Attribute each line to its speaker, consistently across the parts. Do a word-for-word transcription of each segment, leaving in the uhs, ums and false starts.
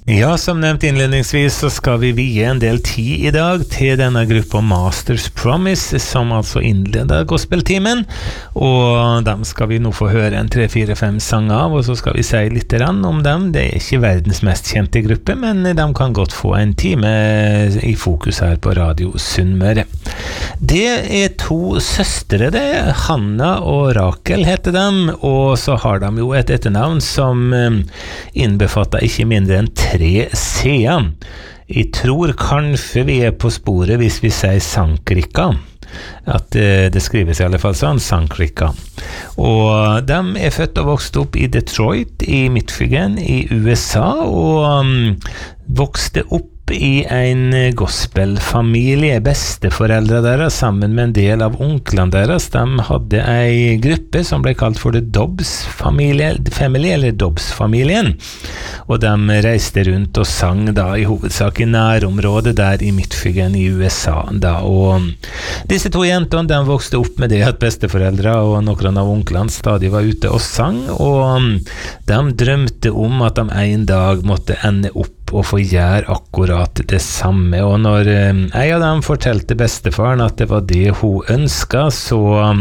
Speaker 1: Ja, som nevnt innledningsvis så skal vi vie en del tid i dag til denne gruppa Masters Promise, som altså innleder gospeltimen, og dem skal vi nå få høre en tre, fire, fem sanger av, og så skal vi si litt om dem. Det er ikke verdens mest kjente gruppe, men de kan godt få en time i fokus her på Radio Sunnmøre. Det er to søstre det, Hanna og Rakel heter dem, og så har de jo et etternavn som innbefatter ikke mindre enn tre C-er. Jeg tror kanskje vi er på sporet hvis vi sier Sankrika. At det, det skrives i alle fall sånn, Sankrika. Og de er født og vokst opp i Detroit i Michigan i U S A, og um, vokste opp i en gospelfamilie. Besteforeldre deres sammen med en del av onklene deres, de hadde en gruppe som ble kalt for The Dobbs Family, eller Dobbs-familien, og de reiste rundt og sang da i hovedsak i nærområdet der i Michigan i U S A da. Og disse to jentene, de vokste opp med det at besteforeldre og noen av onklene stadig var ute og sang, og de drømte om at de en dag måtte ende opp og få gjøre akkurat det samme. Og når eh, en av dem fortalte bestefaren at det var det hun ønsket, så um,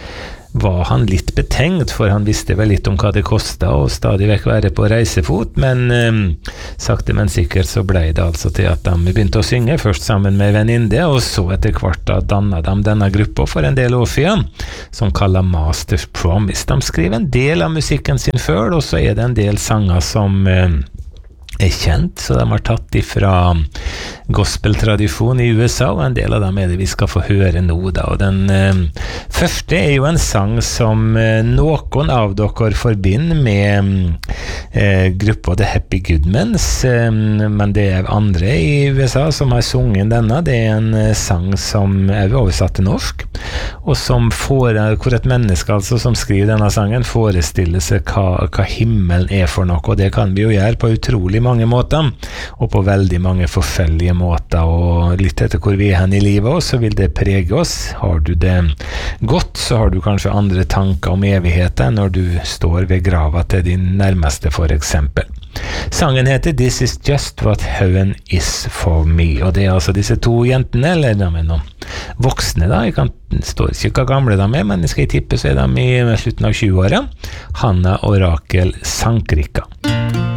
Speaker 1: var han litt betenkt, for han visste vel litt om hva det kostet å stadig vekk være på reisefot, men um, sakte men sikkert så ble det altså til at de begynte å synge, først sammen med venninne, og så etter hvert da dannet de denne gruppa for en del år siden, som kallet Masters Promise. De skriver en del av musikken sin før, og så er det en del sanger som um, er kjent, så de har tatt ifra gospeltradisjon i U S A, og en del av dem er det vi skal få høre nå da. Og den eh, første er jo en sang som eh, noen av dere forbinder med eh, gruppa The Happy Goodmans, eh, men det er andre i U S A som har sunget denne. Det er en eh, sang som er oversatt til norsk, og som får, hvor et menneske altså som skriver denne sangen forestiller seg hva, hva himmelen er for noe, og det kan vi jo gjøre på utrolig mange måter, og på veldig mange forskjellige måter, og litt etter hvor vi er hen i livet også, så vil det prege oss. Har du det godt, så har du kanskje andre tanker om evigheten når du står ved grava til din nærmeste, for eksempel. Sangen heter This is just what heaven is for me, og det er altså disse to jentene, eller de er noen voksne da, jeg kan, står ikke hva gamle de er, men jeg skal tippe så er de i slutten av tjue-åra, Hanna og Rakel Sankrika.